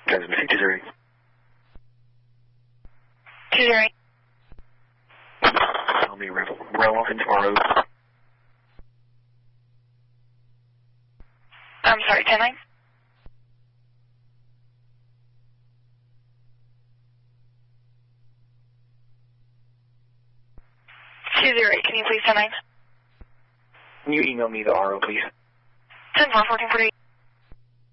Transmission 208. 208. Tell me rail off into our road. I'm sorry, 10-9? 208, can you please 10-9? Can you email me the RO, please? 10-4, 1448.